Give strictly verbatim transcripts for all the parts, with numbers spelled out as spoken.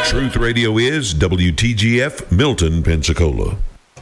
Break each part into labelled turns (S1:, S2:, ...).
S1: Truth Radio is W T G F, Milton, Pensacola.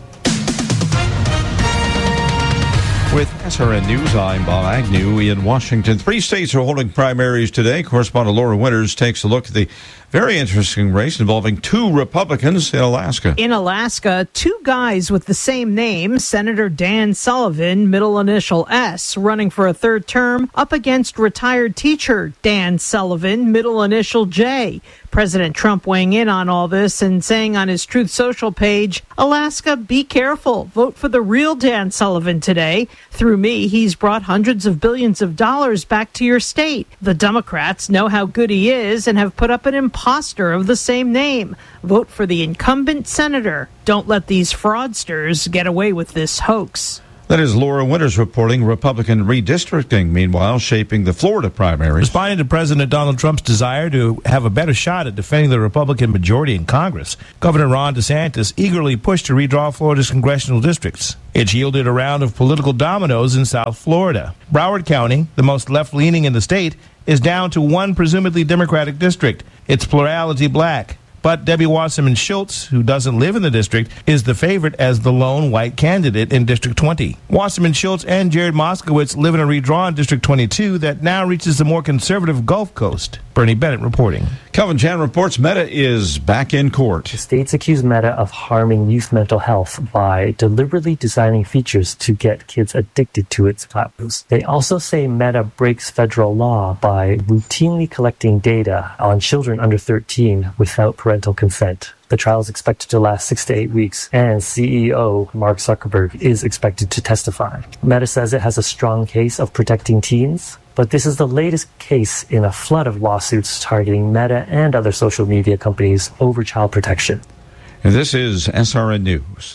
S2: With S R N News, I'm Bob Agnew in Washington. Three states are holding primaries today. Correspondent Laura Winters takes a look at the very interesting race involving two Republicans in Alaska.
S3: In Alaska, two guys with the same name, Senator Dan Sullivan, middle initial S, running for a third term, up against retired teacher Dan Sullivan, middle initial J. President Trump weighing in on all this and saying on his Truth Social page, Alaska, be careful. Vote for the real Dan Sullivan today. Through me, he's brought hundreds of billions of dollars back to your state. The Democrats know how good he is and have put up an imposter of the same name. Vote for the incumbent senator. Don't let these fraudsters get away with this hoax.
S2: That is Laura Winters reporting. Republican redistricting, meanwhile, shaping the Florida primaries.
S4: Responding to President Donald Trump's desire to have a better shot at defending the Republican majority in Congress, Governor Ron DeSantis eagerly pushed to redraw Florida's congressional districts. It yielded a round of political dominoes in South Florida. Broward County, the most left-leaning in the state, is down to one presumably Democratic district. It's plurality black. But Debbie Wasserman Schultz, who doesn't live in the district, is the favorite as the lone white candidate in District twenty. Wasserman Schultz and Jared Moskowitz live in a redrawn District twenty-two that now reaches the more conservative Gulf Coast. Bernie Bennett reporting.
S2: Kelvin Chan reports Meta is back in court.
S5: The states accuse Meta of harming youth mental health by deliberately designing features to get kids addicted to its platforms. They also say Meta breaks federal law by routinely collecting data on children under thirteen without parental consent. The trial is expected to last six to eight weeks, and C E O Mark Zuckerberg is expected to testify. Meta says it has a strong case of protecting teens, but this is the latest case in a flood of lawsuits targeting Meta and other social media companies over child protection.
S2: And this is S R N News.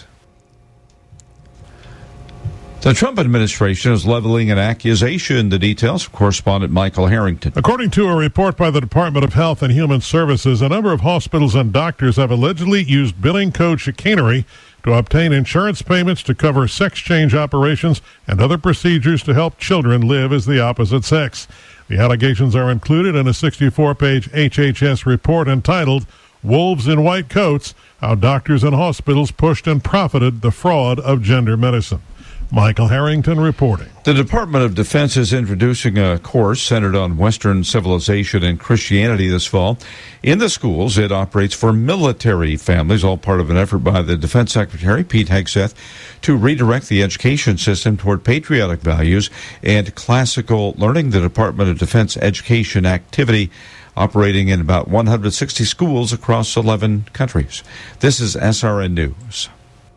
S2: The Trump administration is leveling an accusation. The details from correspondent Michael Harrington.
S6: According to a report by the Department of Health and Human Services, a number of hospitals and doctors have allegedly used billing code chicanery to obtain insurance payments to cover sex change operations and other procedures to help children live as the opposite sex. The allegations are included in a sixty-four page H H S report entitled Wolves in White Coats, How Doctors and Hospitals Pushed and Profited the Fraud of Gender Medicine. Michael Harrington reporting.
S2: The Department of Defense is introducing a course centered on Western civilization and Christianity this fall. In the schools, it operates for military families, all part of an effort by the Defense Secretary, Pete Hegseth, to redirect the education system toward patriotic values and classical learning. The Department of Defense Education Activity operating in about one hundred sixty schools across eleven countries. This is S R N News.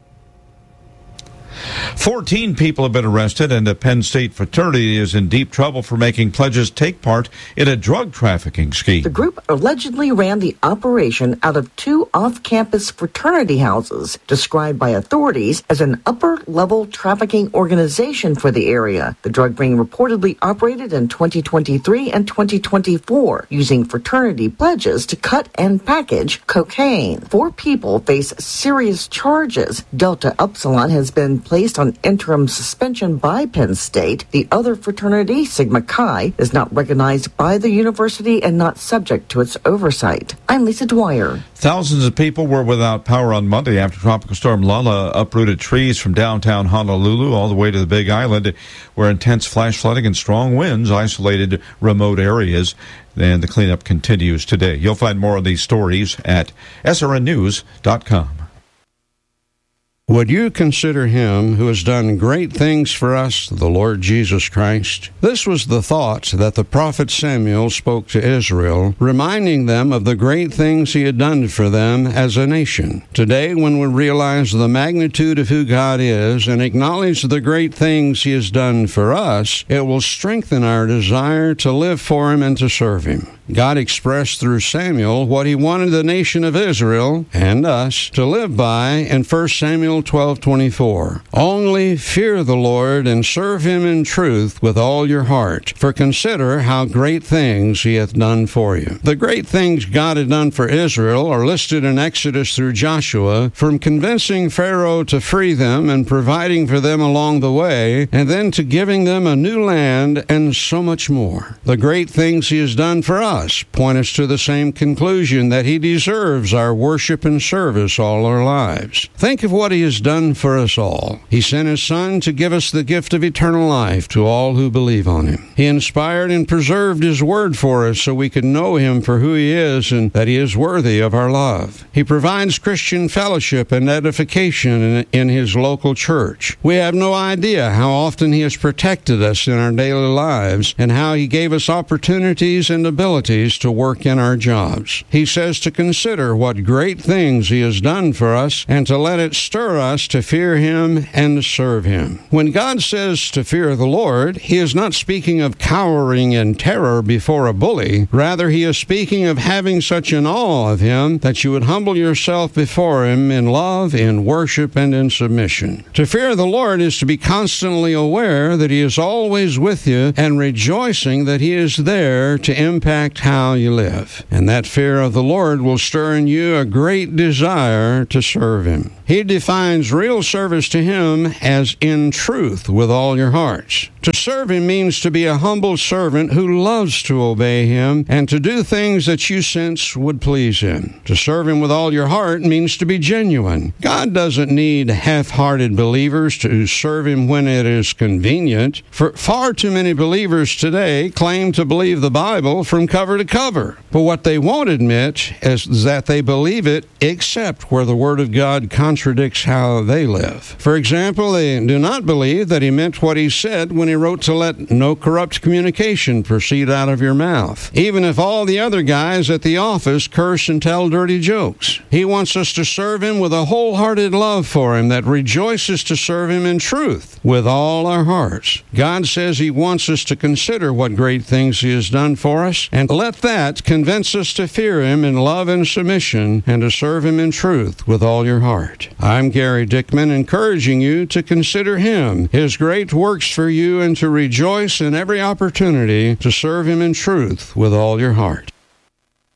S2: fourteen people have been arrested, and a Penn State fraternity is in deep trouble for making pledges take part in a drug trafficking scheme.
S7: The group allegedly ran the operation out of two off-campus fraternity houses, described by authorities as an upper-level trafficking organization for the area. The drug ring reportedly operated in twenty twenty-three and twenty twenty-four, using fraternity pledges to cut and package cocaine. Four people face serious charges. Delta Upsilon has been placed on interim suspension by Penn State. The other fraternity, Sigma Chi, is not recognized by the university and not subject to its oversight. I'm Lisa Dwyer.
S2: Thousands of people were without power on Monday after Tropical Storm Lala uprooted trees from downtown Honolulu all the way to the Big Island, where intense flash flooding and strong winds isolated remote areas. And the cleanup continues today. You'll find more of these stories at S R N news dot com.
S8: Would you consider him who has done great things for us, the Lord Jesus Christ? This was the thought that the prophet Samuel spoke to Israel, reminding them of the great things he had done for them as a nation. Today, when we realize the magnitude of who God is and acknowledge the great things he has done for us, it will strengthen our desire to live for him and to serve him. God expressed through Samuel what he wanted the nation of Israel and us to live by in First Samuel twelve twenty-four. Only fear the Lord and serve him in truth with all your heart, for consider how great things he hath done for you. The great things God had done for Israel are listed in Exodus through Joshua, from convincing Pharaoh to free them and providing for them along the way, and then to giving them a new land and so much more. The great things he has done for us us point us to the same conclusion, that he deserves our worship and service all our lives. Think of what he has done for us all. He sent his Son to give us the gift of eternal life to all who believe on him. He inspired and preserved his word for us so we could know him for who he is and that he is worthy of our love. He provides Christian fellowship and edification in, in his local church. We have no idea how often he has protected us in our daily lives and how he gave us opportunities and abilities to work in our jobs. He says to consider what great things he has done for us and to let it stir us to fear him and to serve him. When God says to fear the Lord, he is not speaking of cowering in terror before a bully. Rather, he is speaking of having such an awe of him that you would humble yourself before him in love, in worship, and in submission. To fear the Lord is to be constantly aware that he is always with you and rejoicing that he is there to impact how you live. And that fear of the Lord will stir in you a great desire to serve him. He defines real service to him as in truth with all your hearts. To serve him means to be a humble servant who loves to obey him and to do things that you sense would please him. To serve him with all your heart means to be genuine. God doesn't need half-hearted believers to serve him when it is convenient. For far too many believers today claim to believe the Bible from cover to cover. But what they won't admit is that they believe it except where the Word of God contradicts how they live. For example, they do not believe that he meant what he said when he wrote to let no corrupt communication proceed out of your mouth, even if all the other guys at the office curse and tell dirty jokes. He wants us to serve him with a wholehearted love for him that rejoices to serve him in truth with all our hearts. God says he wants us to consider what great things he has done for us, and let that convince us to fear him in love and submission and to serve him in truth with all your heart. I'm Gary Dickman, encouraging you to consider him, his great works for you, and to rejoice in every opportunity to serve him in truth with all your heart.